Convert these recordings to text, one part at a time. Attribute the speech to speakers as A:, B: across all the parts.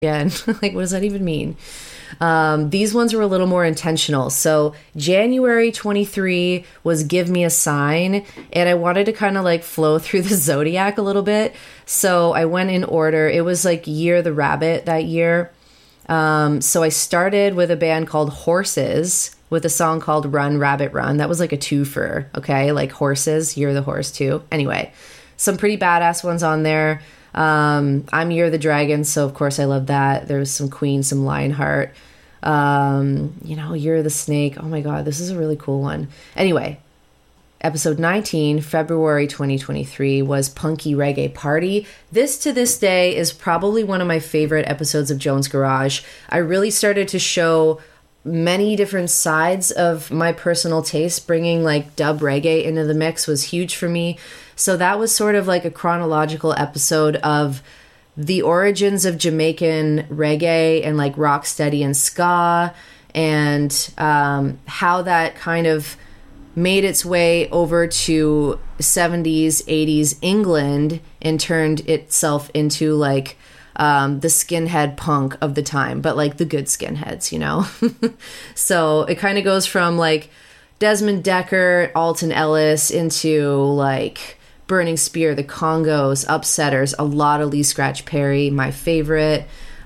A: again. Like, what does that even mean? These ones were a little more intentional. So January 23 was Give Me a Sign, and I wanted to kind of like flow through the zodiac a little bit. So I went in order. It was like Year the Rabbit that year. So I started with a band called Horses with a song called Run Rabbit Run. That was like a twofer, okay? Like Horses, You're the Horse too. Anyway, some pretty badass ones on there. I'm Year the Dragon, so of course I love that. There's some Queen, some Lionheart. Year the Snake. Oh my god, this is a really cool one. Anyway, episode 19, February 2023, was Punky Reggae Party. This to this day is probably one of my favorite episodes of Jones Garage. I really started to show many different sides of my personal taste. Bringing like dub reggae into the mix was huge for me. So that was sort of like a chronological episode of the origins of Jamaican reggae and like rocksteady and ska, and how that kind of made its way over to 70s, 80s England and turned itself into like the skinhead punk of the time, but like the good skinheads, you know? So it kind of goes from like Desmond Decker, Alton Ellis into like Burning Spear, the Congos, Upsetters, a lot of Lee Scratch Perry, my favorite,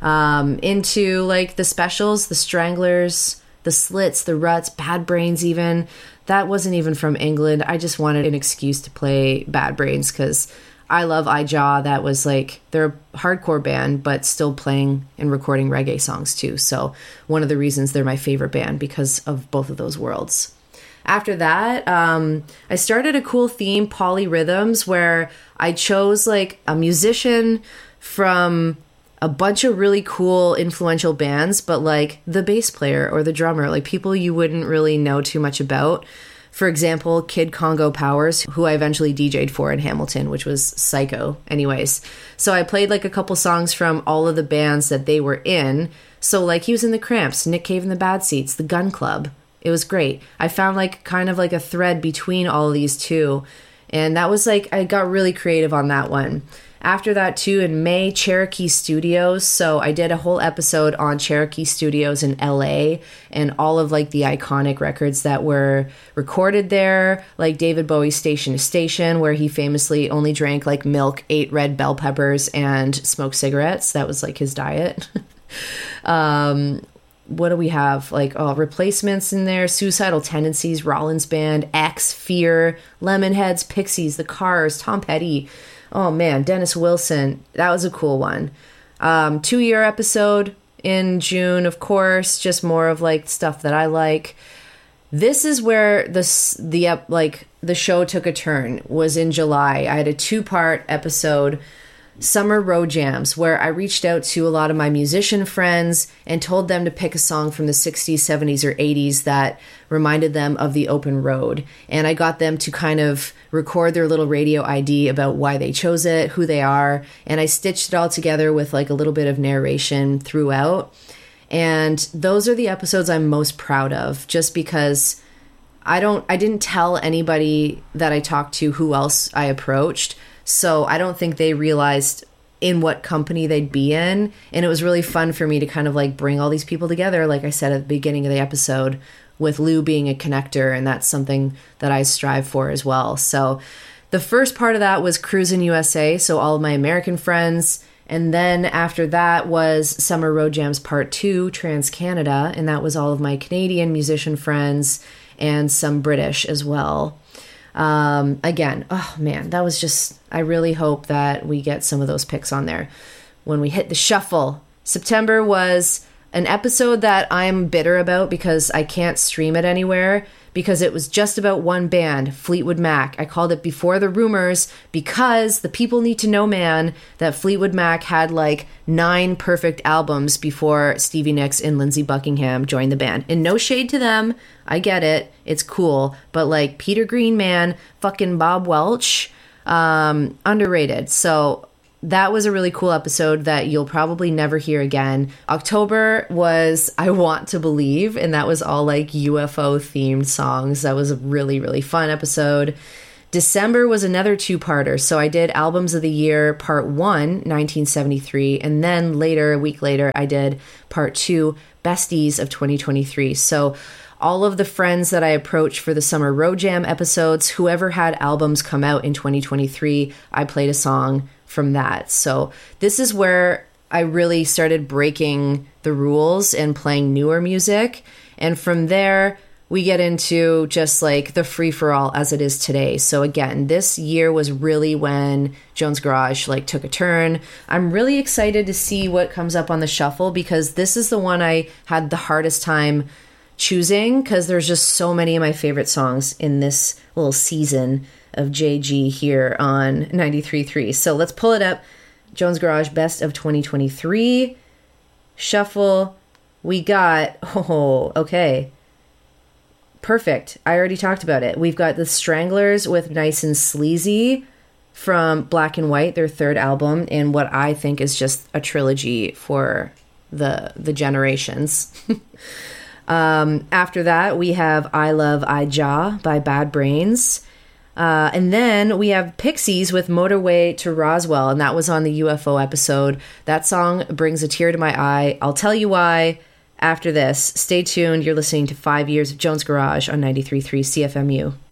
A: into like the Specials, the Stranglers, the Slits, the Ruts, Bad Brains even. That wasn't even from England. I just wanted an excuse to play Bad Brains because I love iJaw. That was like, they're a hardcore band, but still playing and recording reggae songs too. So one of the reasons they're my favorite band, because of both of those worlds. After that, I started a cool theme, Polyrhythms, where I chose like a musician from a bunch of really cool, influential bands, but like the bass player or the drummer, like people you wouldn't really know too much about. For example, Kid Congo Powers, who I eventually DJ'd for in Hamilton, which was psycho. Anyways, so I played like a couple songs from all of the bands that they were in. So like he was in the Cramps, Nick Cave and the Bad Seeds, the Gun Club. It was great. I found like kind of like a thread between all of these two. And that was like, I got really creative on that one. After that too, in May, Cherokee Studios. So I did a whole episode on Cherokee Studios in LA and all of like the iconic records that were recorded there, like David Bowie's Station to Station, where he famously only drank like milk, ate red bell peppers, and smoked cigarettes. That was like his diet. What do we have? Like, Replacements in there, Suicidal Tendencies, Rollins Band, X, Fear, Lemonheads, Pixies, The Cars, Tom Petty. Oh man, Dennis Wilson. That was a cool one. 2-year episode in June, of course, just more of like stuff that I like. This is where the show took a turn, was in July. I had a 2-part episode, Summer Road Jams, where I reached out to a lot of my musician friends and told them to pick a song from the 60s, 70s, or 80s that reminded them of the open road. And I got them to kind of record their little radio ID about why they chose it, who they are, and I stitched it all together with like a little bit of narration throughout. And those are the episodes I'm most proud of, just because I didn't tell anybody that I talked to who else I approached. So I don't think they realized in what company they'd be in. And it was really fun for me to kind of like bring all these people together, like I said at the beginning of the episode, with Lou being a connector. And that's something that I strive for as well. So the first part of that was Cruisin' USA, so all of my American friends. And then after that was Summer Road Jams Part 2, Trans Canada. And that was all of my Canadian musician friends and some British as well. Again, oh man, that was just, I really hope that we get some of those picks on there when we hit the shuffle. September was an episode that I'm bitter about because I can't stream it anywhere, because it was just about one band, Fleetwood Mac. I called it Before the Rumors because the people need to know, man, that Fleetwood Mac had like 9 perfect albums before Stevie Nicks and Lindsey Buckingham joined the band. And no shade to them, I get it, it's cool, but like Peter Green, man, fucking Bob Welch, underrated. So that was a really cool episode that you'll probably never hear again. October was I Want to Believe, and that was all like UFO themed songs. That was a really, really fun episode. December was another two-parter. So I did Albums of the Year Part 1, 1973, and then later, a week later, I did Part 2, Besties of 2023. So all of the friends that I approached for the Summer Road Jam episodes, whoever had albums come out in 2023, I played a song from that. So this is where I really started breaking the rules and playing newer music. And from there, we get into just like the free-for-all as it is today. So again, this year was really when Jones Garage like took a turn. I'm really excited to see what comes up on the shuffle because this is the one I had the hardest time choosing because there's just so many of my favorite songs in this little season of JG here on 93.3. So let's pull it up. Jones Garage Best of 2023. Shuffle. We got, okay. Perfect. I already talked about it. We've got the Stranglers with Nice and Sleazy from Black and White, their third album, and what I think is just a trilogy for the generations. After that, we have I Love I-Ja by Bad Brains. And then we have Pixies with Motorway to Roswell, and that was on the UFO episode. That song brings a tear to my eye. I'll tell you why after this. Stay tuned. You're listening to 5 Years of Jones Garage on 93.3 CFMU.